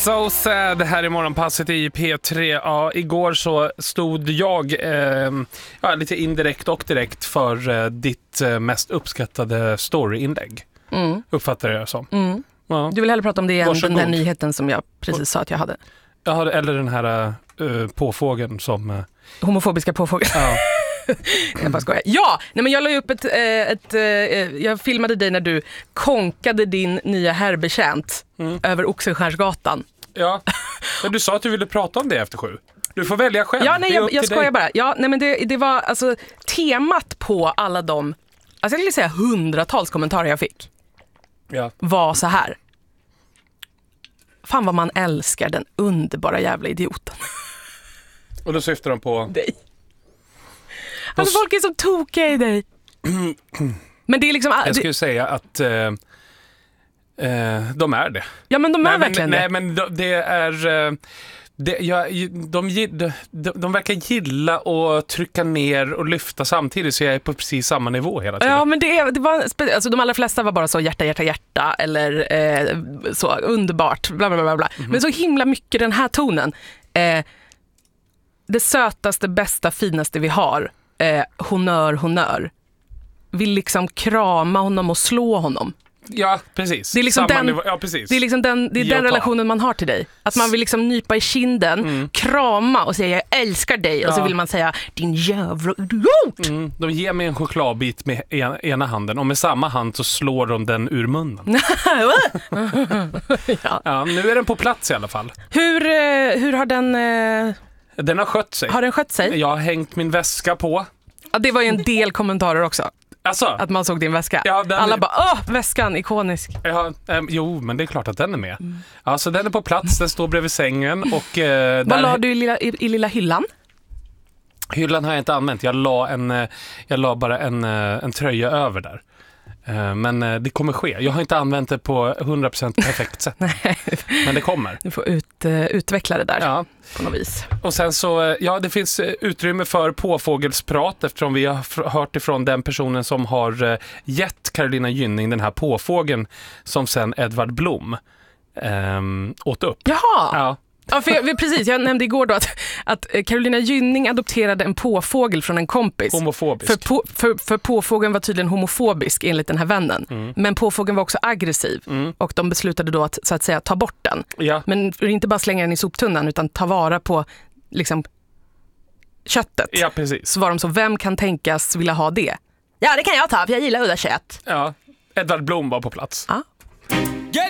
So sad här i morgonpasset i P3. Ja, igår så stod jag lite indirekt och direkt för ditt mest uppskattade storyinlägg. Uppfattar jag som. Ja. Du vill hellre prata om det än den här nyheten som jag precis sa att jag hade. Ja, eller den här påfågeln som... Homofobiska påfågeln. Ja. Jag bara skojar. Ja, nej, men jag la ju upp jag filmade dig när du konkade din nya herrbetjänt över Oxenstiernsgatan. Ja, men du sa att du ville prata om det efter 7. Du får välja själv. Ja, nej, jag skojar bara. Ja, nej, men det var alltså temat på alla de, alltså jag vill säga hundratals kommentarer jag fick. Ja. Var så här. Fan vad man älskar den underbara jävla idioten. Och då syftar de på dig. Alltså folk är så tokiga i dig. Men det är liksom... Jag skulle säga att de är det. Ja, men de är verkligen det. Nej, men det är... De verkar gilla att trycka ner och lyfta samtidigt, så jag är på precis samma nivå hela tiden. Ja, men det var alltså de allra flesta var bara så hjärta eller så underbart bla bla bla bla. Men så himla mycket den här tonen. Det sötaste, bästa, finaste vi har. Honör. Vill liksom krama honom och slå honom. Ja, precis. Det är liksom precis. Det är liksom den relationen man har till dig. Att man vill liksom nypa i kinden, krama och säga jag älskar dig. Och så vill man säga din jävla idiot. De ger mig en chokladbit med ena handen och med samma hand så slår de den ur munnen. Ja, nu är den på plats i alla fall. Hur har den... Den har skött sig. Har den skött sig? Jag har hängt min väska på. Ja, det var ju en del kommentarer också. Alltså, att man såg din väska. Ja, alla bara, väskan, ikonisk. Ja, jo, men det är klart att den är med. Alltså, den är på plats, den står bredvid sängen. Och, vad la du i lilla hyllan? Hyllan har jag inte använt. Jag la bara en tröja över där. Men det kommer ske. Jag har inte använt det på 100% perfekt sätt. Men det kommer. Du får utveckla det där på något vis. Och sen så, det finns utrymme för påfågelsprat eftersom vi har hört ifrån den personen som har gett Carolina Gynning den här påfågeln som sen Edvard Blom åt upp. Jaha! Ja. Ja, precis. Jag nämnde igår då att Carolina Gynning adopterade en påfågel från en kompis. Homofobisk. För påfågeln var tydligen homofobisk enligt den här vännen. Men påfågeln var också aggressiv. Och de beslutade då att, så att säga, ta bort den. Ja. Men inte bara slänga den i soptunnan utan ta vara på liksom köttet. Ja, precis. Så var de så, vem kan tänkas vilja ha det? Ja, det kan jag ta, för jag gillar udda kött. Ja, Edvard Blom var på plats. Ja.